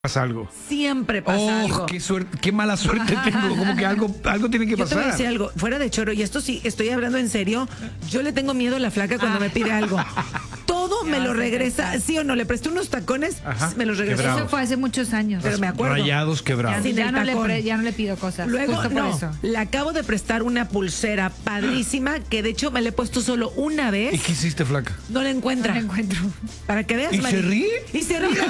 pasa algo. Siempre pasa algo. Qué suerte, qué mala suerte tengo. Como que algo tiene que Yo te voy a pasar. decir algo, fuera de choro, y esto sí, estoy hablando en serio, yo le tengo miedo a la flaca cuando me pide algo. Todo me lo regresa, ¿sí o no? Le presté unos tacones, Ajá, me los regresa. quebrado. Eso fue hace muchos años. Pero me acuerdo. Rayados quebrados. Sin Ya el no, tacón. ya no le pido cosas. Luego, justo por no, eso. le acabo de prestar una pulsera padrísima que de hecho me la he puesto solo una ¿Y vez. qué hiciste, flaca? No la encuentra. No la encuentro. Para que veas, ¿Y Mari. se ríe? Y se ríe.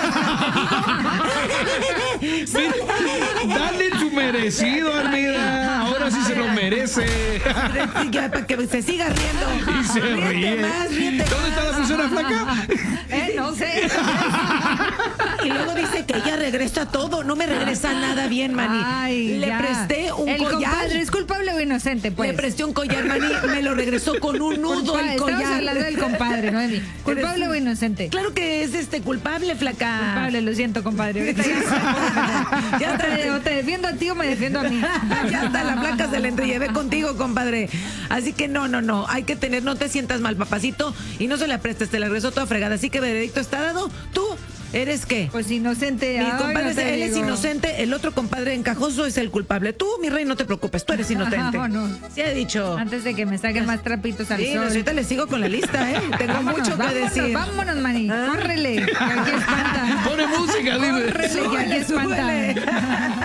Dale su merecido, Almeida. Ahora sí se lo merece. Ya, para que se siga riendo. Y se Ríete ríe. más, ríete ¿Dónde está la pulsera, flaca? No sé. Y luego dice que ella regresa todo. No me regresa nada bien, Mani. Ay, Le ya. presté un El collar. compadre es culpable o inocente, pues. Le presté un collar, Mani. Me lo regresó con un nudo el Estamos collar. hablando del compadre, no de mí. ¿Culpable o inocente? Claro que es culpable, flaca. Culpable, lo siento, compadre. Ahorita Ya o te defiendo a ti o me defiendo a mí. Ya está, la flaca se la entrelleve contigo, compadre. Así que no. Hay que tener, no te sientas mal, papacito. Y no se la prestes, te la regresó toda fregada. Así que veredicto está dado. ¿Tú eres qué? Pues inocente. Mi ay, compadre, no te él es digo. inocente, el otro compadre encajoso es el culpable. Tú, mi rey, no te preocupes, tú eres inocente. Vámonos. Sí he dicho. Antes de que me saquen más trapitos al Sí, sol. ahorita le sigo con la lista, ¿eh? Tengo Vámonos, mucho que decir. Vámonos, Mani. Córrele. Que aquí espanta. Pone música, dime. Córrele, que aquí Súbele, espanta. súbele.